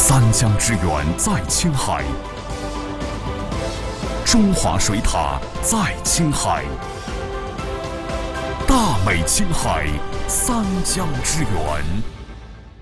三江之源在青海，中华水塔在青海，大美青海，三江之源。